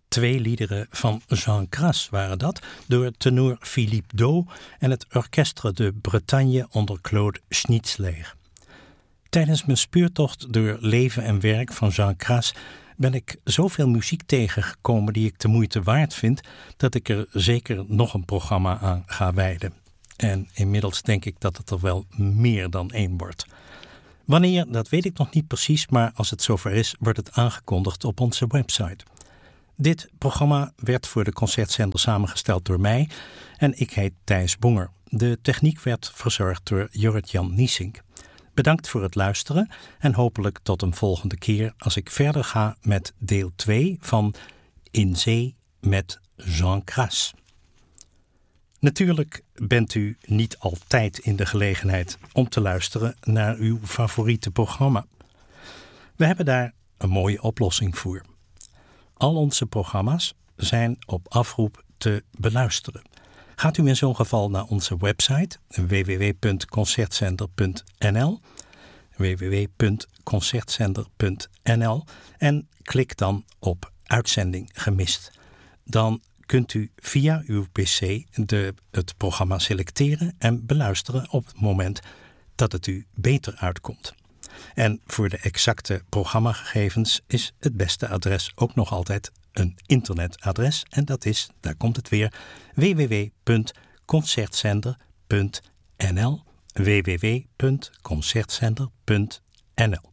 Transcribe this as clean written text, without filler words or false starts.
2 liederen van Jean Cras waren dat, door tenor Philippe Do en het Orchestre de Bretagne onder Claude Schnitzler. Tijdens mijn speurtocht door leven en werk van Jean Cras ben ik zoveel muziek tegengekomen die ik de moeite waard vind, dat ik er zeker nog een programma aan ga wijden. En inmiddels denk ik dat het er wel meer dan 1 wordt. Wanneer, dat weet ik nog niet precies, maar als het zover is, wordt het aangekondigd op onze website. Dit programma werd voor de Concertzender samengesteld door mij en ik heet Thijs Bonger. De techniek werd verzorgd door Jorrit-Jan Niesink. Bedankt voor het luisteren en hopelijk tot een volgende keer als ik verder ga met deel 2 van In Zee met Jean Cras. Natuurlijk bent u niet altijd in de gelegenheid om te luisteren naar uw favoriete programma. We hebben daar een mooie oplossing voor. Al onze programma's zijn op afroep te beluisteren. Gaat u in zo'n geval naar onze website www.concertzender.nl www.concertzender.nl en klik dan op uitzending gemist. Dan kunt u via uw pc het programma selecteren en beluisteren op het moment dat het u beter uitkomt. En voor de exacte programmagegevens is het beste adres ook nog altijd een internetadres. En dat is, daar komt het weer, www.concertzender.nl www.concertzender.nl